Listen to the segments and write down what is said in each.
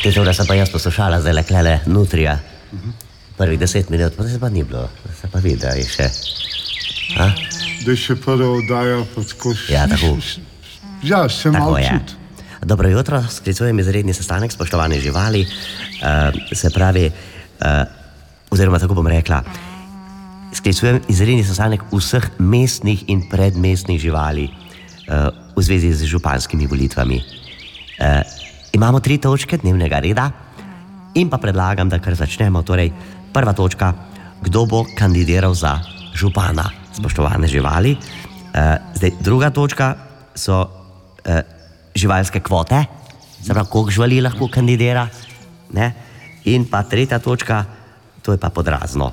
to, da sem pa jaz poslušala zdaj leklele nutrija. Prvih 10 minut, pa se pa ni bilo. Se pa vidi, da je še. Da je še prva oddaja pod koš. Ja, tako. Ja, se malo čut. Dobro jutro, sklicujem izredni sestanek, spoštovane živali. Se pravi, oziroma tako bom rekla, sklicujem izredni sestanek vseh mestnih in predmestnih živali v zvezi z županskimi volitvami. Imamo 3 točke dnevnega reda in pa predlagam, da kar začnemo. Torej, prva točka, kdo bo kandidiral za župana, spoštovane živali. Zdaj, druga točka so živalske kvote, se pravi, koliko živali lahko kandidira, ne? In pa tretja točka, to je pa podrazno.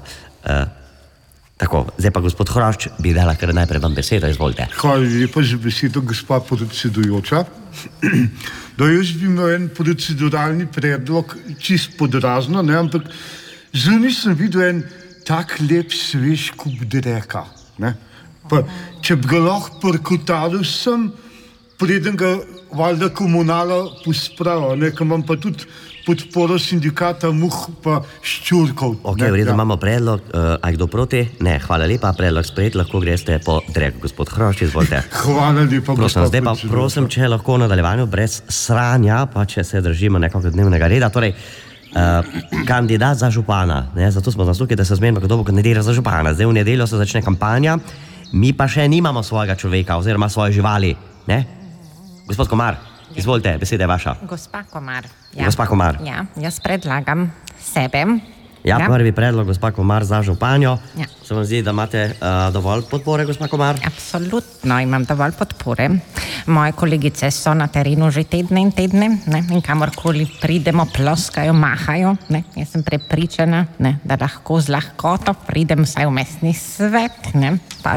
Tako, zdaj pa gospod Hrošč bi dala kar najprej vam besedo, izvolite. Hvala lepa za besedo, gospa predsedujoča. Da jaz bi imel en proceduralni predlog, čist podrazno, ne, ampak zdaj nisem videl en tak lep svež kup dreka, ne. Pa, če bi ga lahko prkotaril sem, preden ga valjda komunala pospravil, ne, ker imam pa tudi podporo sindikata muh pa ščurkov. Ok, v redu, imamo predlog, a kdo proti? Ne, hvala lepa, predlog sprejet, lahko greste po drek, gospod Hrošč, izvolite. Hvala lepa, prosim, zdaj pa prosim, če lahko v nadaljevanju brez sranja, pa če se držimo nekako dnevnega reda, torej, kandidat za župana, ne, zato smo nas tukaj, da se zmenimo, kdo bo kandidiral za župana. Zdaj v nedeljo se začne kampanja, mi pa še nimamo svojega človeka oziroma svoje živali, ne? Gospod Komar, izvolite, beseda je vaša. Gospa Komar. Ja. Gospa Komar. Ja, jaz predlagam sebe. Ja, prvi predlog, gospa Komar, za županjo. Ja. Se vam zdi, da imate dovolj podpore, gospa Komar? Absolutno imam dovolj podpore. Moje kolegice so na terenu že tedne in tedne, ne, in kamorkoli pridemo, ploskajo, mahajo, ne. Jaz sem prepričana, ne, da lahko z lahkoto pridem vsaj v mestni svet, ne, pa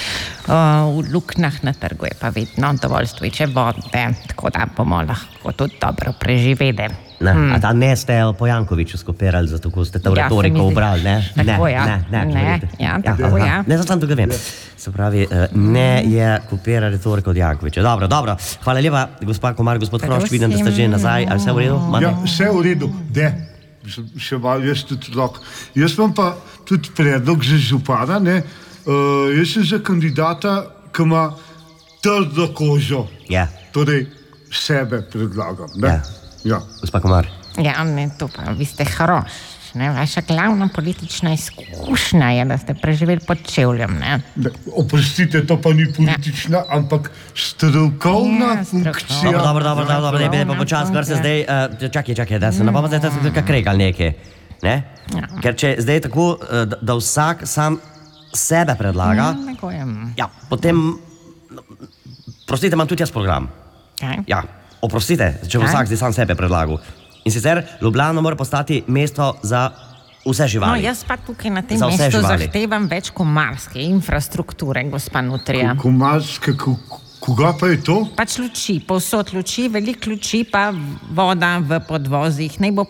v luknjah na trgu je pa vedno dovolj stoječe vode, tako da bomo lahko tudi dobro preživeli. Ne, a da ne ste po Jankoviću skopirali, zato ko ste to retoriko ubrali, ne? Tako ja. Tako ja. Ne, zato tukaj vem. Se pravi, ne je kopira retorika od Jankovića. Dobro. Hvala lepa, gospa Komar, gospod Hrošč, vidim, da ste že nazaj. Ali vse v redu? Ja, vse v redu, de. Še malo, jaz tudi lahko. Jaz imam pa tudi predlog za župana, ne? Jaz sem za kandidata, ki ima trdo kožo. Ja. Torej, sebe predlagam, ne? Ja. Gospa Komar. Ja, ne, to pa, vi ste Hrošč, ne? Vaša glavna politična izkušnja je, da ste preživeli pod čevljem, ne? Oprostite, to pa ni politična, ampak strokovna funkcija. Dobro, ne pa počas, kar se zdaj, čakaj, da se ne bomo zdaj tako kregali nekaj, ne? Ker če zdaj tako, da vsak sam sebe predlaga, ja, potem, prostite, imam tudi jaz program. Ja, oprostite, če bo vsak zdaj sam sebe predlagal. In sicer Ljubljana mora postati mesto za vse živali. No, jaz pa tukaj na tem mestu zahtevam več komarske infrastrukture, gospa Nutrija. Komarske, koga pa je to? Pač luči, povsod luči, veliko luči, pa voda v podvozih, naj bo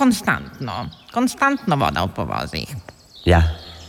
konstantno voda v podvozih. Ja.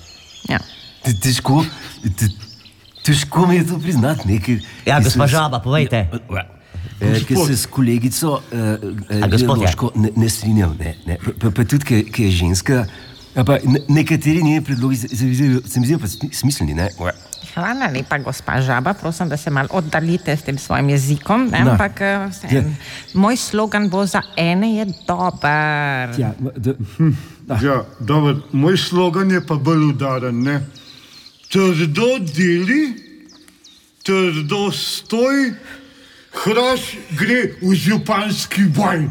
Težko mi je to priznati nekaj. Ja, gospa Žaba, povejte. Ki se s kolegico ideološko ne strinjam, pa tudi, ki je ženska, pa nekateri njeni predlogi se mi zdijo pa smiselni, ne? Hvala lepa, gospa Žaba, prosim, da se malo oddalite s tem svojim jezikom, ampak moj slogan bo za ene je dober. Ja, dober, moj slogan je pa bolj udaren, ne? Trdo deli, trdo stoj, Hrošč gre v županski boj.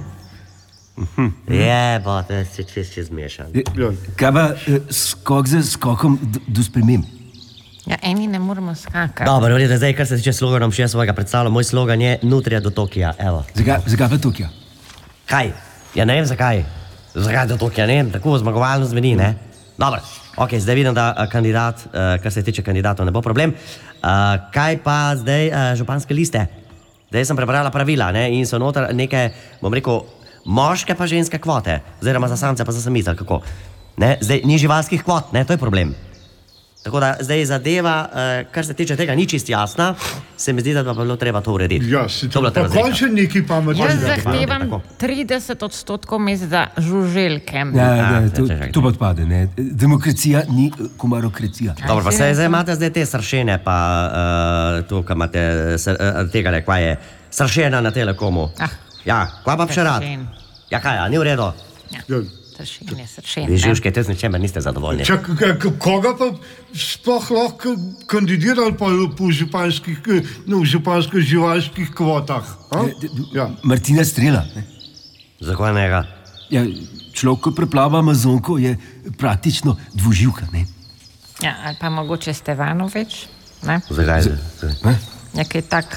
Jebote, si čez zmešan. Kaj pa skok za skokom do sprememb? Ja, eni ne moramo skakati. Dobro, vidite, zdaj, kar se tiče sloganom, še svojega predstavljam, moj slogan je Nutrija do Tokija, evo. Zakaj pa Tokija? Kaj? Ja, ne vem zakaj. Zakaj do Tokija, ne vem, tako zmagovalno zveni, ne? Dobro, ok, zdaj vidim, da kandidat, kar se tiče kandidatov, ne bo problem. Kaj pa zdaj županske liste? Zdaj sem prebrala pravila, ne, in so noter neke, bom rekel, moške pa ženske kvote, oziroma za samce pa za samice, kako? Ne, zdaj ni živalskih kvot, ne, to je problem. Tako da zdaj zadeva, kar se tiče tega, ni čist jasna, se mi zdi, da bi bilo treba to urediti. Ja, pa končen neki pametni. Jaz zahtevam 30% mest za žuželke. To pa odpade, ne. Demokracija ni komarokracija. Dobro, pa zdaj imate te sršene, pa to, kaj imate tega, kva je sršena na Telekomu. Ja, kva pa še rad? Ja, kaj, ni v redu? Ja. Sršene. Vi živške, te z ničemer niste zadovoljni. Koga pa sploh lahko kandidirali pa po županskih živalskih kvotah? Martina Strela. Zakaj njega? Ja, človek, ko preplava Amazonko, je praktično dvoživka, ne? Ja, ali pa mogoče Stevanovič, ne? Zakaj? Nekaj tak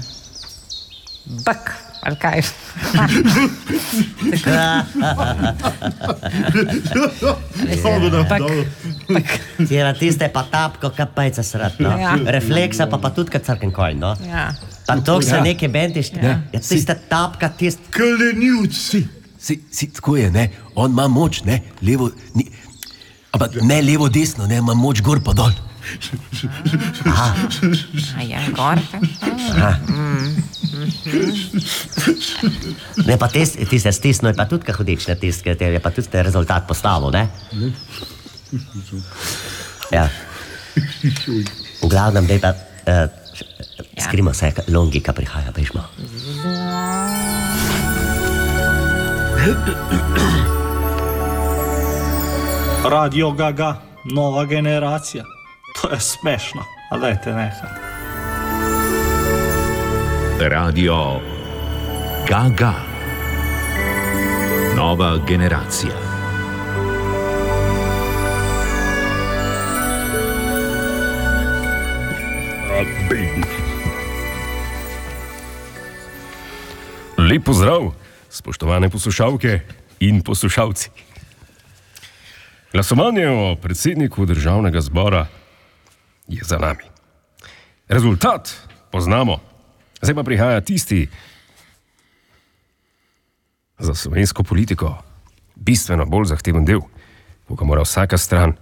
bak, ali kaj? Tjera, tiste pa tapko, kaj pajca srat, no? Refleksa pa tudi kad crken koj, no? Pa to se neke bendiš, ja, tiste tapka, tiste... Kalenivci. Tako je, ne? On ima moč, ne? Levo, ampak ne levo desno, ne? Ima moč gor pa dol. Ja, gor pa? Ne, pa tiste stisno je pa tudi kaj hudič, ne, tiste, je pa tudi rezultat postavil, ne? Ja. V glavnem, dej pa, skrimo se, longika prihaja, prišmo. Radio Gaga, nova generacija. To je smešno, a dajte nehati. Radio Gaga, nova generacija. Lep pozdrav, spoštovane poslušalke in poslušalci. Glasovanje o predsedniku Državnega zbora je za nami. Rezultat poznamo. Zdaj pa prihaja tisti za slovensko politiko bistveno bolj zahteven del, ko ga mora vsaka stran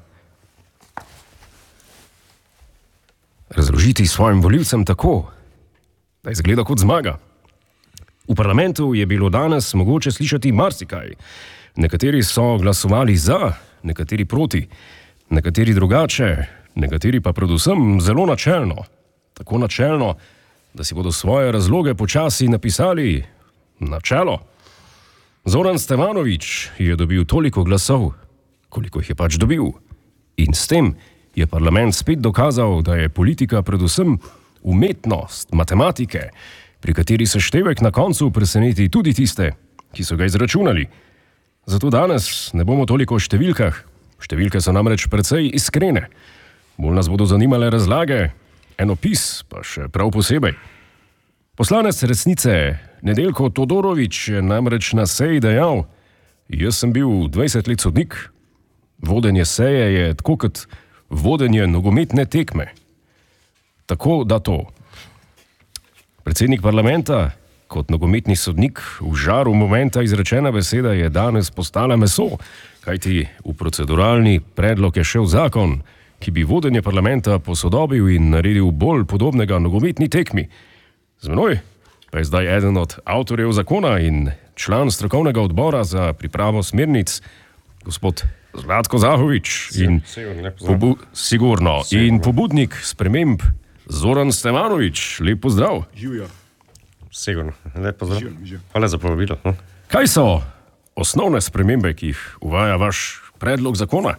razložiti svojim volivcem tako, da izgleda kot zmaga. V parlamentu je bilo danes mogoče slišati marsikaj. Nekateri so glasovali za, nekateri proti, nekateri drugače, nekateri pa predvsem zelo načelno. Tako načelno, da si bodo svoje razloge počasi napisali na čelo. Zoran Stevanovič je dobil toliko glasov, koliko jih je pač dobil. In s tem je parlament spet dokazal, da je politika predvsem umetnost matematike, pri kateri se števek na koncu preseneti tudi tiste, ki so ga izračunali. Zato danes ne bomo toliko o številkah. Številke so namreč precej iskrene. Bolj nas bodo zanimale razlage, en opis pa še prav posebej. Poslanec Resnice Nedeljko Todorović je namreč na seji dejal: jaz sem bil 20 let sodnik. Vodenje seje je tako kot vodenje nogometne tekme. Tako da to. Predsednik parlamenta kot nogometni sodnik v žaru momenta izrečena beseda je danes postala meso, kajti v proceduralni predlog je šel zakon, ki bi vodenje parlamenta posodobil in naredil bolj podobnega nogometni tekmi. Z menoj pa je zdaj eden od avtorjev zakona in član strokovnega odbora za pripravo smernic, gospod Zlatko Zahovič in sigurno in pobudnik sprememb Zoran Stevanovič. Lep pozdrav. Sigurno, lep pozdrav. Hvala za povabilo. Kaj so osnovne spremembe, ki jih uvaja vaš predlog zakona?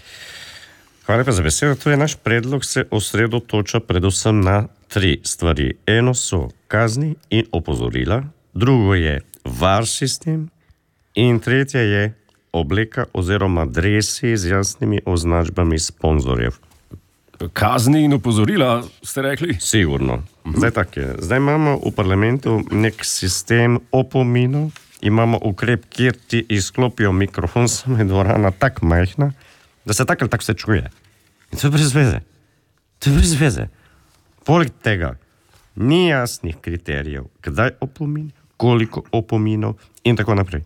Hvala lepa za besedo. To je naš predlog, se osredotoča predvsem na 3 stvari. Eno so kazni in opozorila, drugo je VAR sistem in tretje je obleka oziroma dresi z jasnimi označbami sponzorjev. Kazni in opozorila, ste rekli? Sigurno. Zdaj tak je. Zdaj imamo v parlamentu nek sistem opominov, imamo ukrep, kjer ti izklopijo mikrofon, samo je dvorana tak majhna, da se tak ali tak vse čuje. In to je brez veze. To je brez veze. Poleg tega ni jasnih kriterijev, kdaj opomin, koliko opominov in tako naprej.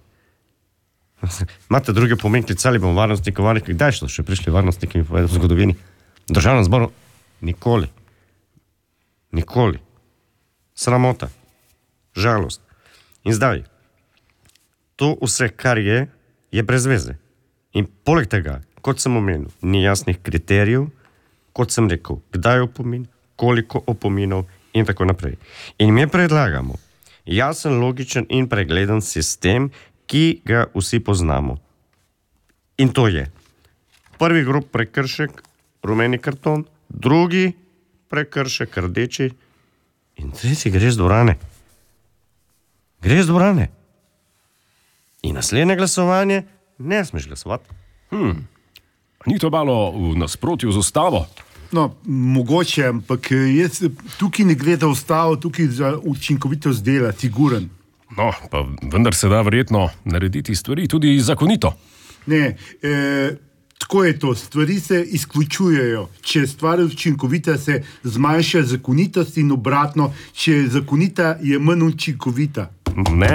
Imate druge pomen, klicali bomo varnostnikovali, kdaj so še prišli varnostniki in povedali v zgodovini? V državnem zboru nikoli. Nikoli. Sramota. Žalost. In zdaj, to vse, kar je brez veze. In poleg tega, kot sem omenil, ni jasnih kriterijev, kot sem rekel, kdaj opomin, koliko opominov in tako naprej. In mi predlagamo jasen, logičen in pregleden sistem, ki ga vsi poznamo. In to je prvi grob prekršek, rumeni karton, drugi prekršek, rdeči in tretji greš z dvorane. Greš z dvorane. In naslednje glasovanje ne smeš glasovati. Ni to malo v nasprotju z ustavo? No, mogoče, ampak jaz tukaj ne gre za ustavo, tukaj za učinkovitost dela, siguren. No, pa vendar se da verjetno narediti stvari tudi zakonito. Ne, tako je to, stvari se izključujejo. Če stvar je učinkovita, se zmanjša zakonitost in obratno, če je zakonita, je manj učinkovita. Ne.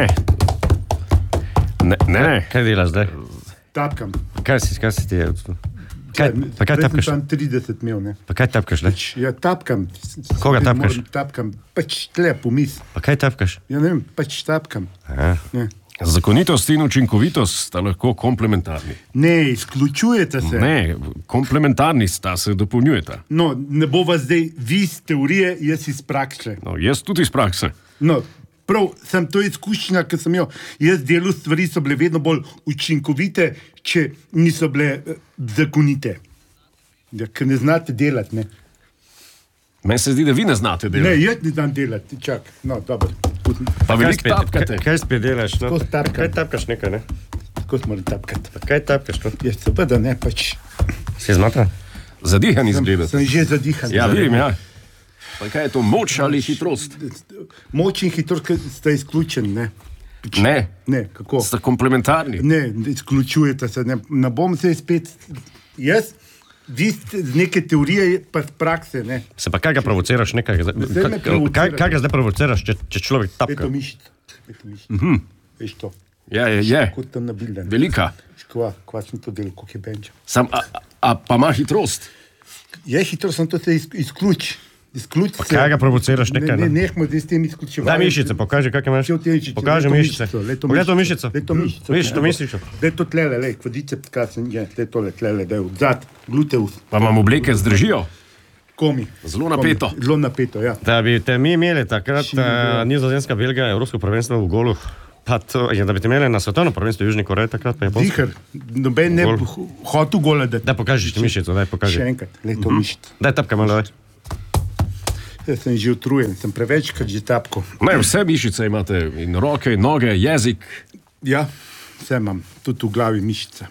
Kaj delaš zdaj? Tapkam. Kaj si ti je? Pa kaj tapkaš? Sem tam 30 imel, ne. Pa kaj tapkaš, ne? Ja, tapkam. Koga tapkaš? Tapkam, pač tle pomis. Pa kaj tapkaš? Ja, ne vem, pač tapkam. Ne. Zakonitost in učinkovitost sta lahko komplementarni. Ne, izključujete se. Ne, komplementarni sta, se dopolnjujeta. No, ne bo vas zdaj vi iz teorije, jaz iz prakse. No, jaz tudi iz prakse. No, prav, sem to izkušnja, ker sem jo, jaz delal stvari so bile vedno bolj učinkovite, če niso bile zakonite. Ja, ker ne znate delati, ne. Meni se zdi, da vi ne znate delati. Ne, jaz ne znam delati, čak, no, dobro. Pa veliko tapkate. Kaj spet delaš? No? Skozi tapkam. Kaj tapkaš nekaj, ne? Skozi moram tapkati. Pa kaj tapkaš? No? Jaz seveda ne, pač. Si zmatra? Zadihan izgleda. Sem že zadihan. Ja, vidim, ja. Pa kaj je to, moč ali hitrost? Moč in hitrost sta izključeni, ne. Ne. Ne, kako? Sta komplementarni. Ne, izključujete se, ne bom se spet, jaz, vi ste z neke teorije, pa z prakse, ne. Se pa kaj ga provociraš nekaj? Kaj ga zdaj provociraš, če človek tapka? Leto mišica. Veš to. Ja, je. Kot tam na bilden. Velika. Kva sem to delal, koliko je benča. A pa ima hitrost? Je hitrost, sem to se izključi. Pa kaj ga provociraš nekaj? Ne, nehmo zdaj s tem izključevanjem. Daj mišice, pokaži, kak imaš. Pokaži mišice. Poglej to mišico. Vidiš to mišico? Daj to tlele, lej, kvadiceps, kaj sem je, daj tole tlele, daj odzad, gluteus. Pa vam obleke zdržijo? Komi. Zelo napeto. Zelo napeto, ja. Da bi te mi imeli takrat Nizozemska, Belgija, Evropsko prvenstvo v golu, pa to, da bi te imeli na svetovno prvenstvo v Južni Koreji takrat, pa Japonsko. Zihar, noben ne hotel gola dati. Daj pokaži mišico, daj pokaži. Še enkrat, lej to mišico. Daj tapka malo, daj. Jaz sem že utrujen, sem prevečkrat že tapko. Ne, vse mišice imate, in roke, in noge, jezik. Ja, vse imam, tudi v glavi mišice.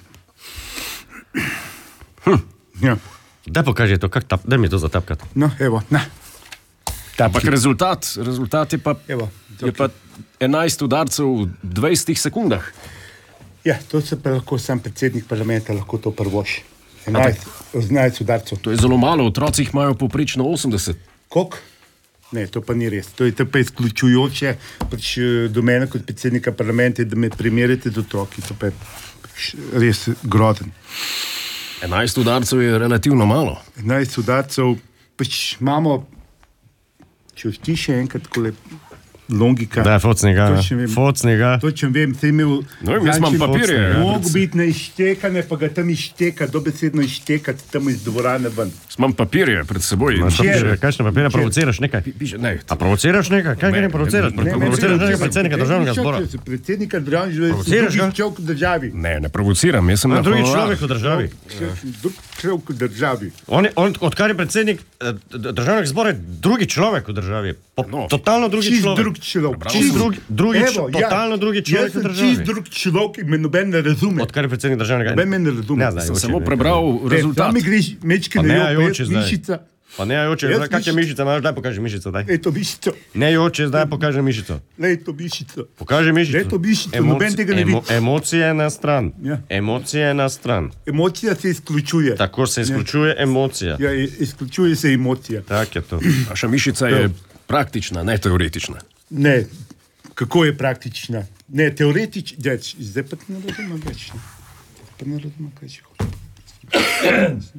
Ja. Daj pokaži to, daj mi to zatapkati. No, evo, na. Ampak rezultat je pa, evo, je pa 11 udarcev v 20 sekundah. Ja, to se pa lahko sam predsednik parlamenta lahko to prvoši. 11 udarcev. To je zelo malo, otroci jih imajo poprečno 80. Koliko? Ne, to pa ni res. To je pa izključujoče, pač do mene kot predsednika parlamenta, da me primerjate z otroki. To pa je pač res grozen. 11 udarcev je relativno malo. 11 udarcev, pač imamo, če ti še enkrat kole logika. Da, focnega. Točen vem, se imel... No, jaz imam papirje. Mogo biti na ištekane, pa ga tam išteka, dobesedno ištekati tam iz dvorane ven. Imam papirje pred seboj. Kakšne papirje provociraš nekaj? A provociraš nekaj? Kaj ne provociraš? Provociraš nekaj predsednika državnega zbora? Predsednika državnega zbora, drugi človek v državi. Ne provociram, jaz sem na drugi človek v državi. Drugi človek v državi. Odkar je predsednik državnega zbora, drugi človek v državi. Totalno drugi človek. Totalno drugi človek v državi. Čist drug človek, me noben ne razume. Odkar je predsednik državnega... Noben me ne razume. Sem samo prebral rezultat. Tam mi greš mečke na joče, mišica. Pa ne joče, kak je mišica, daj pokaži mišico, daj. Ej to mišico. Ne joče, daj pokaži mišico. Lej to mišico. Pokaži mišico. Lej to mišico, noben tega ne vidi. Emocije na stran. Emocije na stran. Emocija se izključuje. Tako se izključuje emocija. Ja, izključuje se emocija. Tak je to. Naša mišica je praktična, ne teoretična. Ne, kako je praktična? Ne, teoretična, zdaj pa ne razumem več. Pa ne razumem, kaj si hoče.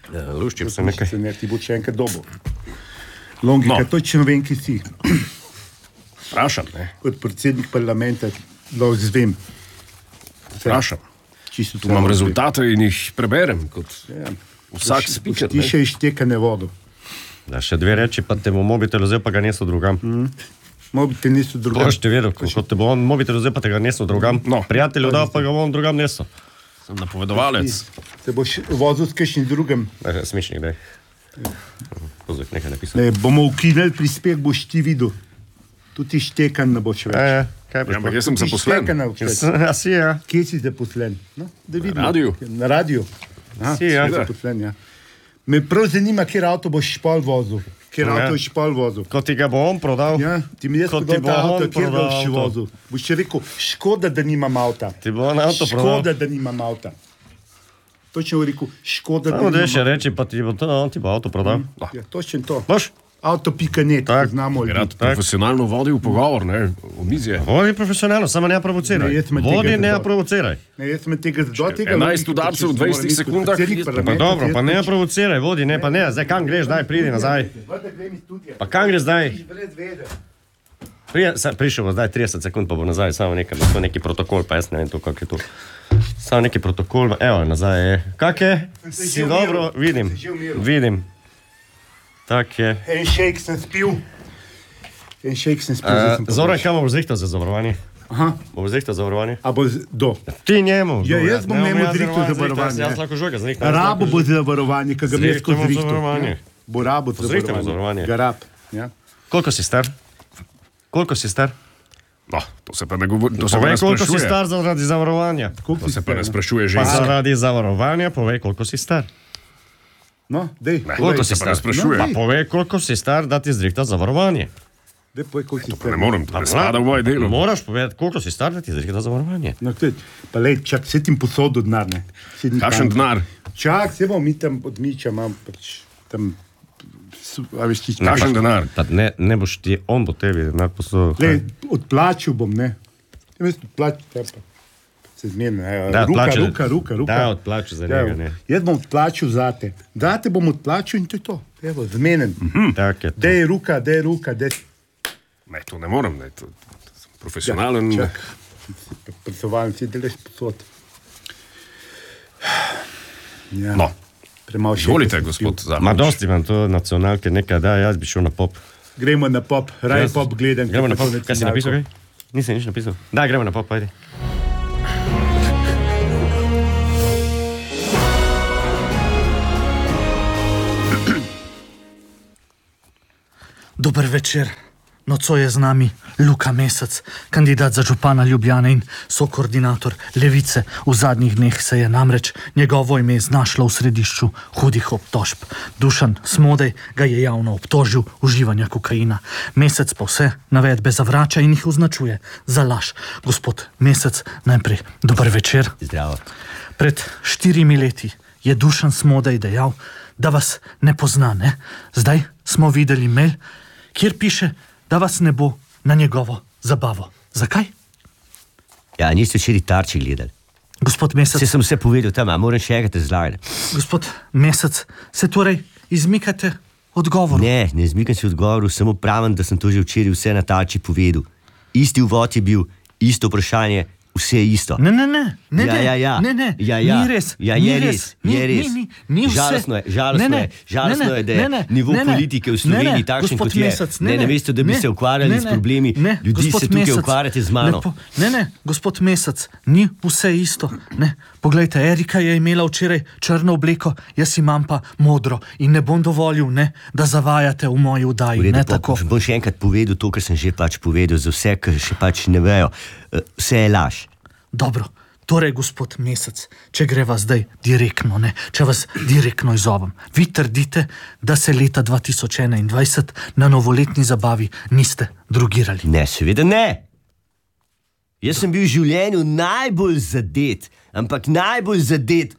Luščim se nekaj. Ne, ti bo še enkrat dobo. Longika, točno vem, ki si. Vprašam, ne? Kot predsednik parlamenta, da zvem. Vprašam. Tu imam rezultate in jih preberem, kot vsak spičer. Ti še ištekane vodo. Da, še 2 reči, pa te bo mobitel vzel, pa ga neso drugam. Mobitel niso drugam. Boš te vedel, ko te bo on mobitel vzel, pa te ga neso drugam. Prijatelju dal, pa ga bo on drugam neso. Sem napovedovalec. Te boš vozil s kakšnim drugim. Smešnik, daj. Pozdrav, nekaj napisal. Ne, bomo ukinili prispevek, boš ti videl. Tudi štekan ne boš več. Ampak jaz sem zaposlen. Si, ja. Kje si zaposlen? No, da vidim. Na radiju. Na radiju. Si, ja. Zaposlen, ja. Me prav zanima, kjer avto boš špal vozil. Kjer avto je špal vozil. Ko ti ga bo on prodal. Ja, ti mi jaz prodal ta avto, kjer ga boš vozil. Boš še rekel, škoda, da nimam avta. Ti bo on avto prodal. Škoda, da nimam avta. Točno rekel, škoda, da nimam avta. avta. Samo da še reči, pa on ti bo avto prodal. Ja, točno to. Boš? Auto.net, znamo ljudi. Rad profesionalno vodil pogovor, ne, v mizje. Vodi profesionalno, samo ne provociraj. Vodi ne provociraj. Ne, jaz me tega do tega... 11 udarcev v 20 sekundah. Pa dobro, pa ne provociraj, vodi, ne, pa ne. Zdaj, kam greš, daj, pridi nazaj. Pa kam greš zdaj? Prišel bo zdaj 30 sekund, pa bo nazaj, samo neki protokol, pa jaz ne vem to, kak je to. Samo neki protokol, evo, nazaj je. Kak je? Si dobro, vidim. Tak je. En šejk sem spil. Zoran, kam bo zrihtal za zavarovanje? Aha. Bo zrihtal za zavarovanje? A bo do? Ti njemu. Ja, jaz bom njemu zrihtal za zavarovanje. Jaz lahko žoga zrihtal. Rabo bo za zavarovanje, kaj ga mesko zrihtal. Bo rabo za zrihtal zavarovanje. Ga rab. Ja. Koliko si star? No, to se pa ne govori. Povej, koliko si star zaradi zavarovanja. To se pa ne sprašuje Pa ženska. zaradi zavarovanja, povej, koliko si star. No, dej. Koliko si star? Pa povej, koliko si star, da ti zrihta zavarovanje. Dej, povej, koliko si Pa star. ne morem, to ne spada v moje delo. Moraš povedati, koliko si star, da ti zrihta zavarovanje. No, pa lej, čak, se tim posodo denar, ne. Kakšen denar? Čak, se bom mi tam odmiča, imam pač tam... Kakšen denar? Ne boš ti, on bo tebi denar posodil. Lej, odplačil bom, ne. Odplačil tepa. Se zmeni, ruka. Da, odplačil za njega, ne. Jaz bom odplačil zate. Zate bom odplačil in to je to. Evo, zmenen. Tak je to. Dej ruka. Ne, to ne morem, ne. Profesionalen. Čak, predstavljam si delaš posod. Ja. No, Izvolite, gospod Zahovič. Ma dosti imam to nacionalke, nekaj da, jaz bi šel na pop. Gremo na pop, raj pop gledam. Gremo na pop, kaj si napisal, kaj? Nisem nič napisal. Da, gremo na pop, ajde. Dober večer. Nocoj je z nami Luka Mesec, kandidat za župana Ljubljane in sokoordinator Levice. V zadnjih dneh se je namreč njegovo ime znašlo v središču hudih obtožb. Dušan Smodej ga je javno obtožil uživanja kokaina. Mesec pa vse navedbe zavrača in jih označuje za laž. Gospod Mesec, najprej dober večer. Zdravo. Pred 4 leti je Dušan Smodej dejal, da vas ne pozna, ne? Zdaj smo videli mail, kjer piše, da vas ne bo na njegovo zabavo. Zakaj? Ja, niste včeraj Tarči gledali. Gospod Mesec... Se sem vse povedal tam, a moram še enkrat razlagati. Gospod Mesec, se torej izmikate odgovoru? Ne izmikam se odgovoru, samo pravim, da sem to že včeraj vse na Tarči povedal. Isti uvod je bil, isto vprašanje, vse isto. Ne. Ja. Ni res. Ja, je res. Ni vse. Žalostno je, da je nivo politike v Sloveniji takšen, kot je. Ne mesto, da bi se ukvarjali s problemi ljudi, se tukaj ukvarjate z mano. Ne, gospod Mesec, ni vse isto. Ne. Poglejte, Erika je imela včeraj črno obleko, jaz imam pa modro in ne bom dovolil, ne, da zavajate v moji vdaji. Bom še enkrat povedal to, kar sem že pač povedal, za vse, kar še pač ne vejo. Vse je laž. Dobro, torej, gospod Mesec, če greva zdaj direktno, ne, če vas direktno izzovem. Vi trdite, da se leta 2021 na novoletni zabavi niste drogirali. Ne, seveda ne. Jaz sem bil v življenju najbolj zadet, ampak najbolj zadet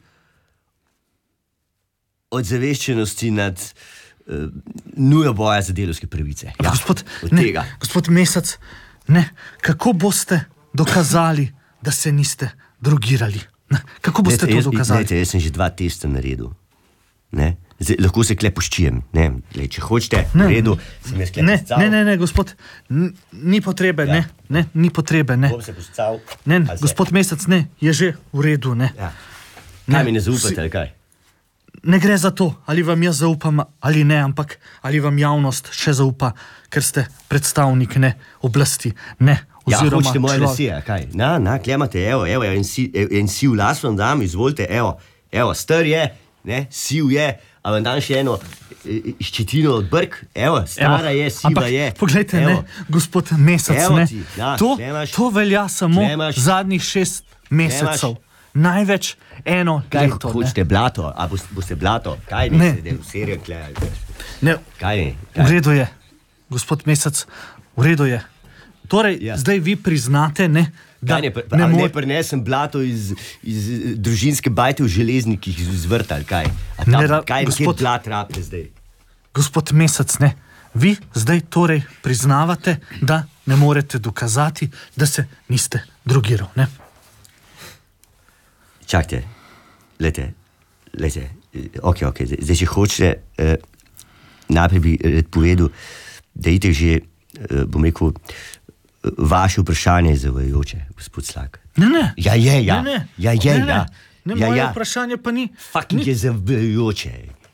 od zaveščenosti nad nujo boja za delavske pravice. Ja, gospod Mesec, ne, kako boste dokazali, da se niste drogirali? Kako boste to dokazali? Jaz sem že 2 testa naredil. Ne? Zdaj, lahko se kle poščijem. Če hočete, v redu, se mi je skle poscal. Ne, gospod, ni potrebe, ni potrebe, ne. Bom se poscal. Ne, gospod Mesec, ne, je že v redu, ne. Ja. Kaj mi ne zaupate, ali kaj? Ne gre za to, ali vam jaz zaupam ali ne, ampak ali vam javnost še zaupa, ker ste predstavnik ne oblasti, ne. Ja, hočete moje lasje, kaj? Klemate, evo, en siv las vam dam, izvolite, evo, star je, ne, siv je, a vam dam še eno ščetino od brk, evo, stara je, siva je. Poglejte, ne, gospod Mesec, ne, to velja samo zadnjih 6 mesecev. Največ eno leto. Kaj hočete, blato? A boste blato? Kaj ne se v serijo kle? Ne, v redu je, gospod Mesec, v redu je. Torej, zdaj vi priznate, ne, da ne prinesem blato iz družinske bajte v železnikih iz vrta, ali kaj? Kaj blat rabite zdaj? Gospod Mesec, ne, vi zdaj torej priznavate, da ne morete dokazati, da se niste drogiral, ne? Čakajte, lejte, ok, zdaj če hočete, najprej bi povedal, da itek že, bom rekel, vaše vprašanje je zavajajoče, gospod Slak. Ne. Ja. Ne, moje vprašanje pa ni. Fucking je zavajajoče.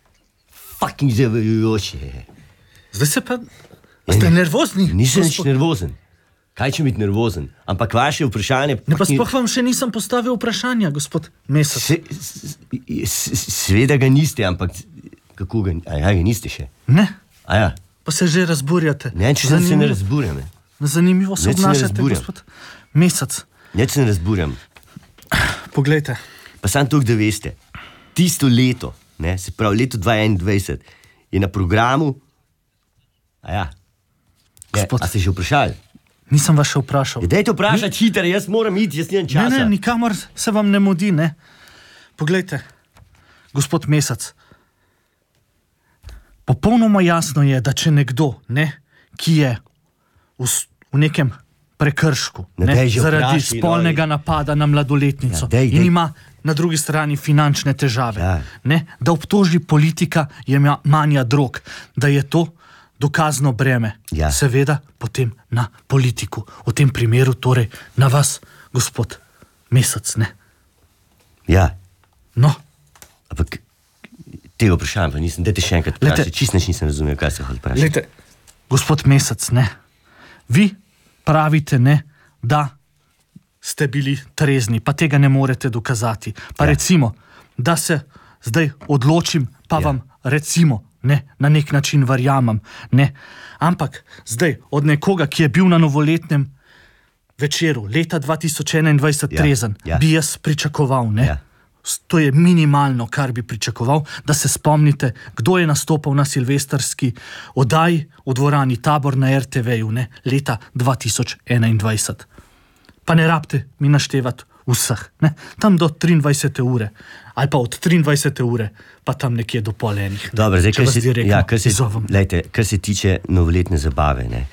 Zdaj se pa, ste nervozni? Nisem nič nervozen. Kaj če biti nervozen? Ampak vaše vprašanje... Ne, pa sploh vam še nisem postavil vprašanja, gospod Mesec. Seveda ga niste, ampak kako ga... ga niste še? Ne. Ja. Pa se že razburjate. Ne, če se ne razburjam. Zanimivo se obnašate, gospod Mesec. Ne, se ne razburjam. Poglejte. Pa sam tukaj, da veste, tisto leto, ne, se pravi leto 2021, je na programu... Gospod. A ste že vprašali? Nisem vas še vprašal. Dajte vprašati hitro, jaz moram iti, jaz nimam časa. Ne, nikamor se vam ne mudi, ne. Poglejte, gospod Mesec, popolnoma jasno je, da če nekdo, ne, ki je v nekem prekršku, zaradi spolnega napada na mladoletnico in ima na drugi strani finančne težave, ne, da obtoži politika jemanja drog, da je to dokazno breme, seveda potem na politiku. V tem primeru torej na vas, gospod Mesec, ne? Ja. No. Ampak tega vprašanja pa nisem, dajte še enkrat vprašati, čisto nisem razumel, kaj se hoče vprašati. Glejte, gospod Mesec, ne, vi pravite, ne, da ste bili trezni, pa tega ne morete dokazati. Pa recimo, da se zdaj odločim, pa vam recimo, ne, na nek način verjamem, ne. Ampak zdaj od nekoga, ki je bil na novoletnem večeru leta 2021 trezen, bi jaz pričakoval, ne. To je minimalno, kar bi pričakoval, da se spomnite, kdo je nastopal na silvestrski oddaji v dvorani Tabor na RTV-ju, ne, leta 2021. Pa ne rabite mi naštevati vseh, ne, tam do 23. ure, ali pa od 23. ure, pa tam nekje do pol enih. Dobro, zdaj, kar se tiče novoletne zabave, ne.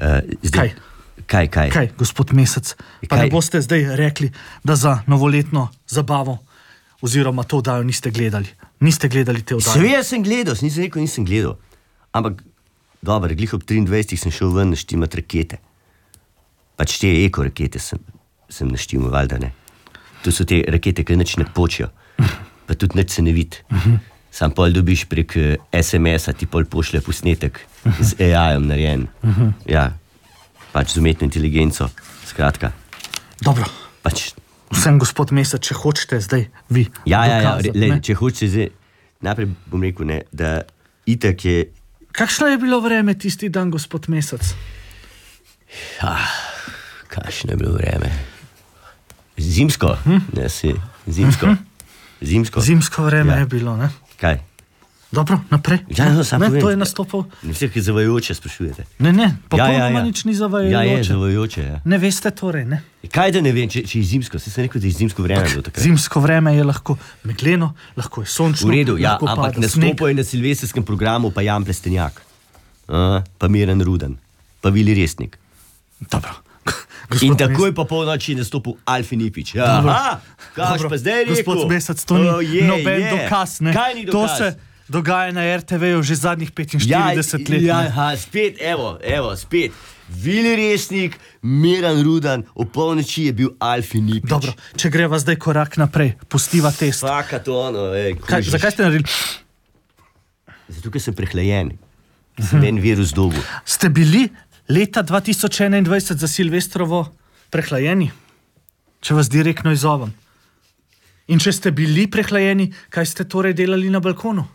Kaj, gospod Mesec, pa ne boste zdaj rekli, da za novoletno zabavo oziroma to oddajo niste gledali. Niste gledali te oddaje. Seveda sem gledal, nisem gledal. Ampak, dobro, glih ob 23 sem šel ven naštimat rakete. Pač te eko rakete sem naštimal, valjda ne. To so te rakete, ki nič ne počijo. Pa tudi nič se ne vidi. Sam pol dobiš prek SMS-a, ti pol pošlje posnetek z AI-om narejen. Ja, pač z umetno inteligenco, skratka. Dobro. Pač... Vsem, gospod Mesec, če hočete zdaj vi dokazati. Če hočete zdaj, najprej bom rekel, ne, da itak je... Kakšno je bilo vreme tisti dan, gospod Mesec? Kakšno je bilo vreme? Zimsko? Zimsko vreme je bilo, ne? Kaj? Dobro, naprej. To je nastopal. Vse, ki zavajajoče sprašujete. Ne, popolnoma nič ni zavajajoče. Ja, je zavajajoče, ja. Ne veste torej, ne? Kaj da ne vem, če je zimsko? Sem rekel, da je zimsko vreme bilo takrat. Zimsko vreme je lahko megleno, lahko je sončno. V redu, ja, ampak nastopal je na silvestrskem programu pa Jan Plestenjak, pa Miran Rudan, pa Vili Resnik. Dobro. In takoj po polnoči je nastopil Alfi Nipič. Aha, kaš pa zdaj rekel. Gospod Mesec, to ni noben dokaz, ne? Kaj ni dokaz? dogaja na RTV-ju že zadnjih 45 let. Ja, spet, spet. Vili Resnik, Miran Rudan, o polnoči je bil Alfi Nipič. Dobro, če greva zdaj korak naprej, pustiva test. Faka to ono, Zakaj ste naredili? Zato, ker sem prehlajen. Sem en virus dobu. Ste bili leta 2021 za Silvestrovo prehlajeni? Če vas direktno izzovem. In če ste bili prehlajeni, kaj ste torej delali na balkonu?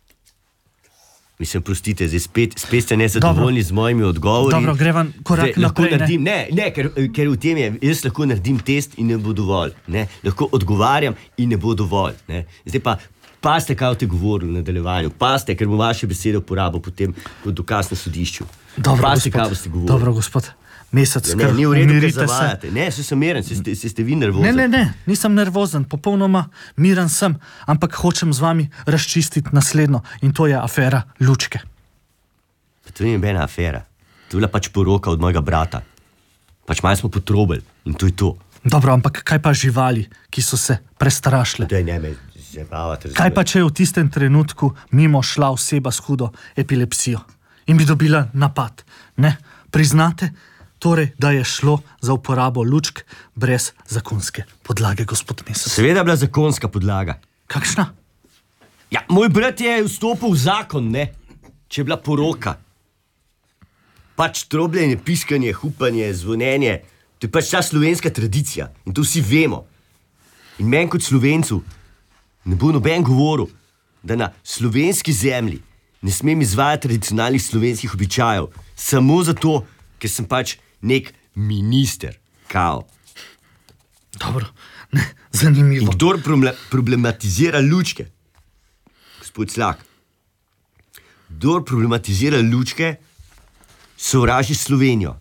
Mislim, prostite, zdaj spet ste nezadovoljni z mojimi odgovori. Dobro, greva korak naprej. Ker v tem je, jaz lahko naredim test in ne bo dovolj. Ne? Lahko odgovarjam in ne bo dovolj. Ne? Zdaj pa, pazite, kaj boste govorili v nadaljevanju. Pazite, ker bom vaše besede uporabil potem kot dokaz na sodišču. Pazite, kaj boste govorili. Dobro, gospod Mesec, ni v redu, ker zavajate. Ne, sem miren, ste vi nervozen. Ne, nisem nervozen, popolnoma miren sem, ampak hočem z vami razčistiti naslednjo in to je afera Lučke. Pa to ni nobena afera. To je bila pač poroka od mojega brata. Pač malo smo potrobili in to je to. Dobro, ampak kaj pa živali, ki so se prestrašile? Kaj pa, če je v tistem trenutku mimo šla oseba s hudo epilepsijo in bi dobila napad? Ne? Priznate torej, da je šlo za uporabo lučk brez zakonske podlage, gospod Mesec? Seveda je bila zakonska podlaga. Kakšna? Ja, moj brat je vstopil v zakon, ne? Če je bila poroka. Pač trobljenje, piskanje, hupanje, zvonjenje, to je pač ta slovenska tradicija in to vsi vemo. In meni kot Slovencu ne bo noben govoril, da na slovenski zemlji ne smem izvajati tradicionalnih slovenskih običajev, samo zato, ker sem pač nek minister, kao. Dobro, ne, zanimivo. In kdor problematizira lučke, gospod Slak, kdor problematizira lučke, sovraži Slovenijo.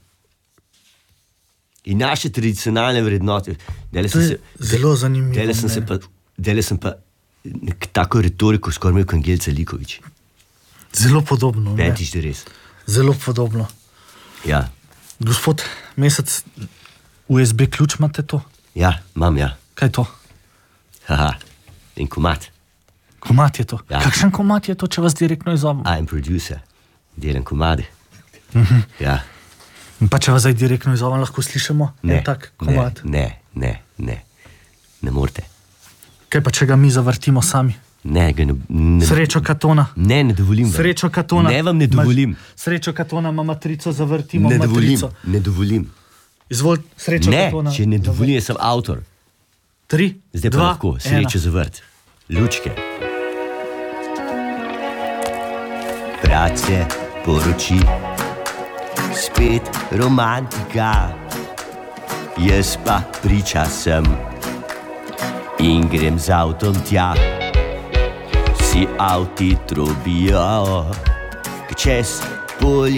In naše tradicionalne vrednote. Zelo zanimivo. Dele sem pa tako retoriko skoraj imel kot Angelca Likovič. Zelo podobno. Pentiš, da res. Zelo podobno. Ja. Gospod Mesec, USB ključ imate to? Ja, imam, ja. Kaj je to? Haha, in komat. Komat je to? Ja. Kakšen komat je to, če vas direktno izzovem? I'm producer, delam komade. Ja. In pa če vas zdaj direktno izzovem, lahko slišimo en tak komat? Ne morete. Kaj pa, če ga mi zavrtimo sami? Ne. Srečo Katona. Ne dovolim. Srečo Katona. Ne vam ne dovolim. Srečo Katona ima matrico, zavrtimo matrico. Ne dovolim. Izvolj, Srečo Katona. Ne, če ne dovolim, sem avtor. 3, 2, 1. Zdaj pa lahko, Srečo zavrt. Lučke. Brat se poroči, spet romantika. Jaz pa priča sem in grem z avtom tja. Vsi avti trobijo čez polje.